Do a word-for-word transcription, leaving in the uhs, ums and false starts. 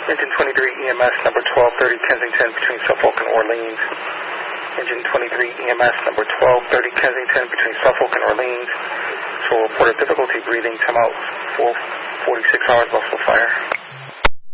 Engine twenty-three E M S number twelve thirty Kensington between Suffolk and Orleans. Engine twenty-three E M S number twelve thirty Kensington between Suffolk and Orleans. So reported difficulty breathing, time out for forty-six hours, loss of fire.